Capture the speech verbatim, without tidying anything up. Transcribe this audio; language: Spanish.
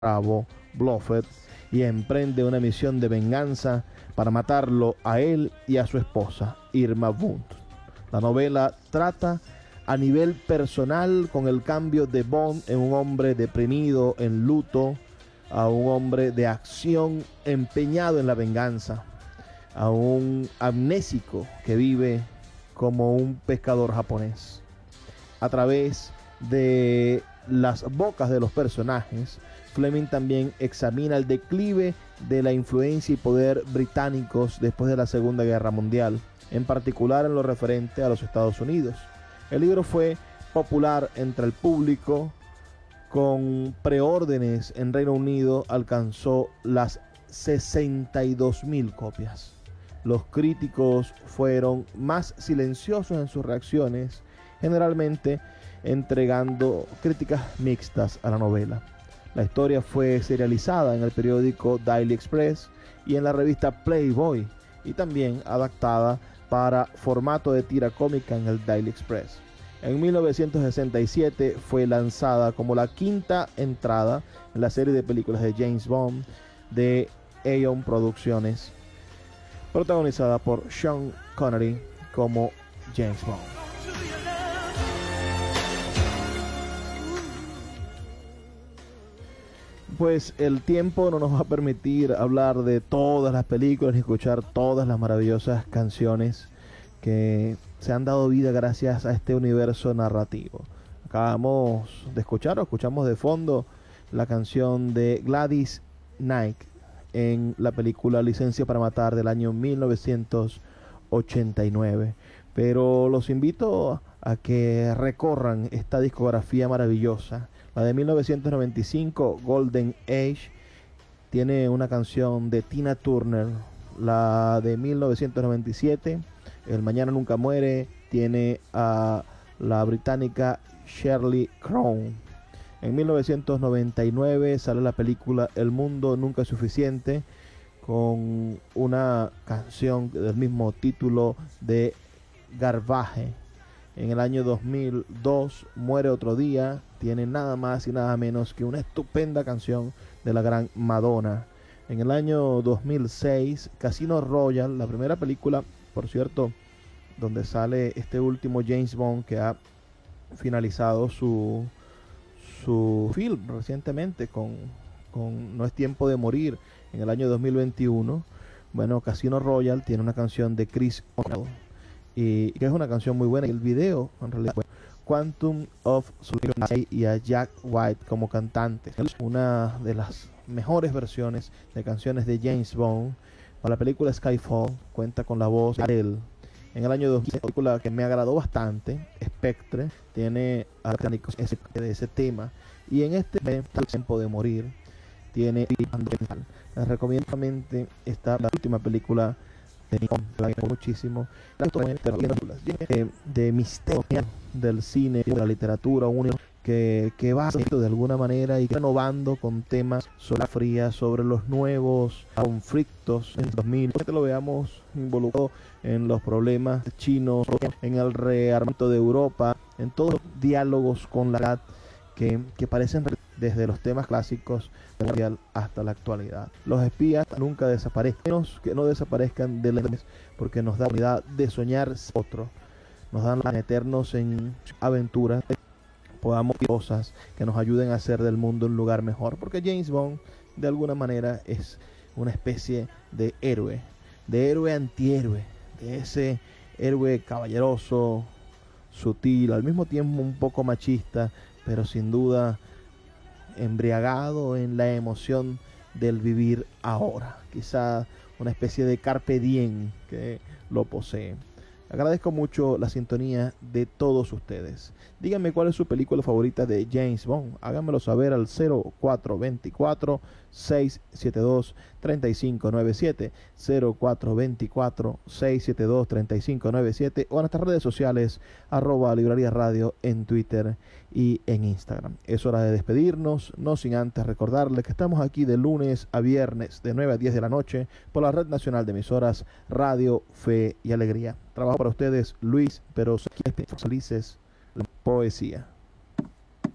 Bravo Blofeld y emprende una misión de venganza para matarlo a él y a su esposa, Irma Bunt. La novela trata a nivel personal con el cambio de Bond en un hombre deprimido, en luto, a un hombre de acción empeñado en la venganza, a un amnésico que vive como un pescador japonés. A través de las bocas de los personajes, Fleming también examina el declive de la influencia y poder británicos después de la Segunda Guerra Mundial, en particular en lo referente a los Estados Unidos. El libro fue popular entre el público, con preórdenes en Reino Unido alcanzó las sesenta y dos mil copias. Los críticos fueron más silenciosos en sus reacciones, generalmente entregando críticas mixtas a la novela. La historia fue serializada en el periódico Daily Express y en la revista Playboy, y también adaptada para formato de tira cómica en el Daily Express. En mil novecientos sesenta y siete fue lanzada como la quinta entrada en la serie de películas de James Bond de Eon Producciones, protagonizada por Sean Connery como James Bond. Pues el tiempo no nos va a permitir hablar de todas las películas y escuchar todas las maravillosas canciones que se han dado vida gracias a este universo narrativo. Acabamos de escuchar o escuchamos de fondo la canción de Gladys Knight en la película Licencia para Matar del año mil novecientos ochenta y nueve. Pero los invito a que recorran esta discografía maravillosa. La de mil novecientos noventa y cinco, Golden Age, tiene una canción de Tina Turner. La de mil novecientos noventa y siete, El Mañana Nunca Muere, tiene a la británica Shirley Crow. En mil novecientos noventa y nueve sale la película El Mundo Nunca es Suficiente, con una canción del mismo título de Garbage. En el año dos mil dos, Muere Otro Día, tiene nada más y nada menos que una estupenda canción de la gran Madonna. En el año dos mil seis, Casino Royale, la primera película, por cierto, donde sale este último James Bond que ha finalizado su, su film recientemente con, con No es Tiempo de Morir en el año dos mil veintiuno. Bueno, Casino Royale tiene una canción de Chris O'Connell, y que es una canción muy buena, y el video en realidad fue Quantum of Solace y a Jack White como cantantes. Una de las mejores versiones de canciones de James Bond para la película Skyfall cuenta con la voz de Adele. En el año dos mil, una película que me agradó bastante, Spectre, tiene a ese, de ese tema, y en este Tiempo de Morir tiene. Les recomiendo esta la última película de muchísimo de, de misterio del cine, de la literatura, único que, que va de alguna manera y renovando con temas sobre la fría, sobre los nuevos conflictos en dos mil, que lo veamos involucrado en los problemas chinos, en el rearmamiento de Europa, en todos los diálogos con la edad que, que parecen desde los temas clásicos mundial hasta la actualidad. Los espías nunca desaparecen, que no desaparezcan de la, porque nos da la oportunidad de soñar otro, nos dan la meternos en aventuras, podamos cosas que nos ayuden a hacer del mundo un lugar mejor, porque James Bond de alguna manera es una especie de héroe, de héroe antihéroe, de ese héroe caballeroso, sutil, al mismo tiempo un poco machista, pero sin duda embriagado en la emoción del vivir ahora, quizá una especie de carpe diem que lo posee. Agradezco mucho la sintonía de todos ustedes. Díganme cuál es su película favorita de James Bond. Háganmelo saber al cero cuatro dos cuatro, seis siete dos, tres cinco nueve siete, cero cuatro dos cuatro, seis siete dos, tres cinco nueve siete, o en nuestras redes sociales, arroba Librería Radio en Twitter y en Instagram. Es hora de despedirnos, no sin antes recordarles que estamos aquí de lunes a viernes de nueve a diez de la noche por la Red Nacional de Emisoras Radio Fe y Alegría. Trabajo para ustedes Luis Peroso, felices la poesía.